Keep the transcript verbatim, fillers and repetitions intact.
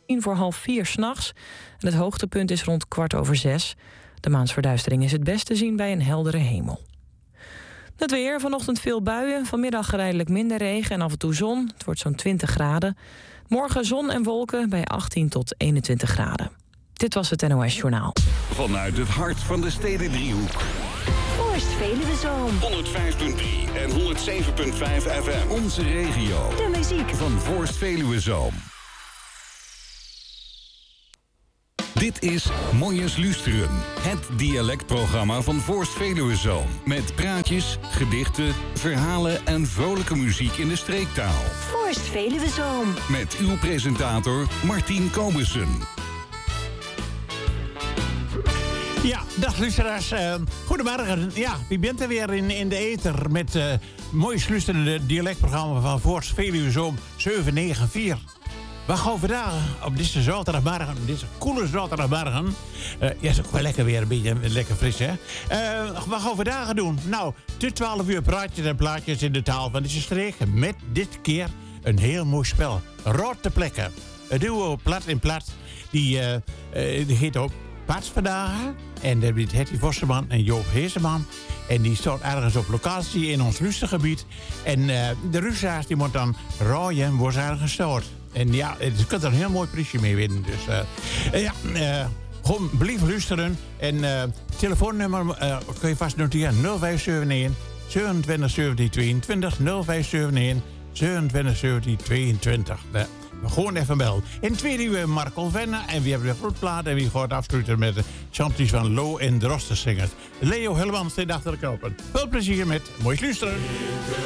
tien voor half vier 's nachts. En het hoogtepunt is rond kwart over zes. De maansverduistering is het best te zien bij een heldere hemel. Het weer, vanochtend veel buien, vanmiddag geleidelijk minder regen en af en toe zon. Het wordt zo'n twintig graden. Morgen zon en wolken bij achttien tot eenentwintig graden. Dit was het N O S Journaal. Vanuit het hart van de Stedendriehoek. Voorst Veluwezoom. honderdvijf komma drie en honderdzeven komma vijf F M. Onze regio. De muziek van Voorst Veluwezoom. Dit is Mooies Luisteren, het dialectprogramma van Voorst Veluwezoom. Met praatjes, gedichten, verhalen en vrolijke muziek in de streektaal. Voorst Veluwezoom. Met uw presentator Martien Kobussen. Ja, dag luisteraars. Uh, goedemorgen. Ja, wie bent er weer in, in de ether met uh, Mooies Luisteren, het dialectprogramma van Voorst Veluwezoom zeven negen vier. We gaan vandaag op deze zaterdagmorgen, deze koele zaterdagmorgen. Uh, ja, is ook wel lekker weer, een beetje lekker fris, hè? Uh, wat gaan we vandaag doen? Nou, tot twaalf uur praatjes en plaatjes in de taal van deze streek. Met dit keer een heel mooi spel. Raad de plekken. Het duo Plat in Plat, die, uh, uh, die heet ook Pats vandaag. En dat is Hetty Vosserman en Joop Heeseman. En die staat ergens op locatie in ons luistergebied. En uh, de luisteraars die moeten dan raaien waar ze ergens staat. En ja, je kunt er een heel mooi prijsje mee winnen. Dus uh, ja, uh, gewoon blijf luisteren. En uh, telefoonnummer uh, kun je vast noteren. nul vijf zeven een zevenentwintig zeventien tweeëntwintig. nul vijf zeven een zevenentwintig zeventien tweeëntwintig. Uh, gewoon even bel. In het tweede uur Marco Venner. En we hebben de grootplaat. En wie gaat afsluiten met de chanties van Lo en Drosten zingers. Leo Hellemans staat achter de knoppen. Veel plezier met Mooies Luisteren.